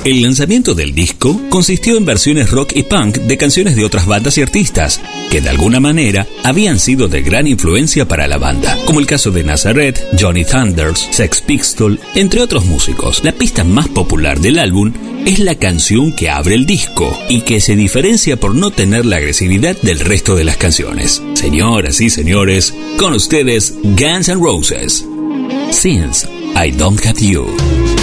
El lanzamiento del disco consistió en versiones rock y punk de canciones de otras bandas y artistas que de alguna manera habían sido de gran influencia para la banda, como el caso de Nazareth, Johnny Thunders, Sex Pistols, entre otros músicos. La pista más popular del álbum es la canción que abre el disco y que se diferencia por no tener la agresividad del resto de las canciones. Señoras y señores, con ustedes Guns N' Roses, Since I Don't Have You.